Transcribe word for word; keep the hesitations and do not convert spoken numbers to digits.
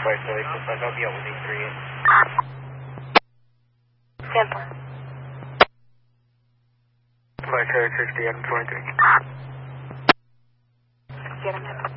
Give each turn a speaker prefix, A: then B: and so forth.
A: Flight Philly, I'll be out with eight three eight.
B: Temple.
A: Flight Philly, sixty, Adam twenty-three.
B: Get him.